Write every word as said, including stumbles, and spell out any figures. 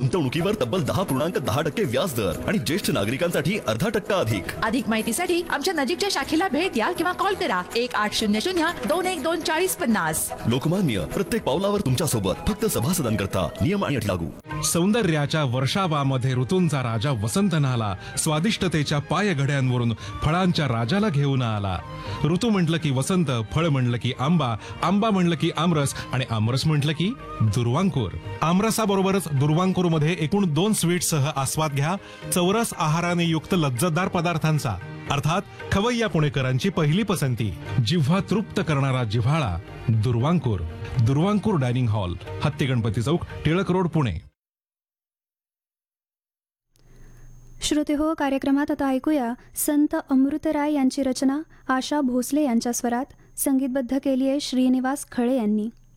गुंतवणुकीवर तब्बल दहा पूर्णांक दहा टक्के व्याज दर आणि ज्येष्ठ नागरिकांसाठी अर्धा टक्का अधिक. अधिक माहितीसाठी आमच्या नजीकच्या शाखेला भेट द्या किंवा कॉल करा एक आठ शून्य शून्य दोन एक दोन चाळीस पन्नास. लोकमान्य, प्रत्येक पावलावर तुमच्या सोबत. फक्त सभासदांकरता नियम आणि अटी लागू. सौंदर्याच्या वर्षावामध्ये ऋतूंचा राजा वसंत नाला. स्वादिष्टतेच्या पायघड्यांवरून फळांच्या राजाला घेऊन आला. ऋतू म्हटलं की वसंत, फळ म्हणलं की आंबा, आंबा म्हणलं की आमरस आणि आमरस म्हटलं की दुर्वांकूर. आमरसाबरोबरच दुर्वांकूर मध्ये एकूण दोन स्वीटसह आस्वाद घ्या चौरस आहाराने युक्त लज्जतदार पदार्थांचा. अर्थात खवय्या पुणेकरांची पहिली पसंती. जिव्हा तृप्त करणारा जिव्हाळा. दुर्वांकूर. दुर्वांकूर डायनिंग हॉल, हत्ती गणपती चौक, टिळक रोड, पुणे. श्रोते हो, कार्यक्रमात आता ऐकूया संत अमृतराय यांची रचना आशा भोसले यांच्या स्वरात. संगीतबद्ध केली आहे श्रीनिवास खळे यांनी.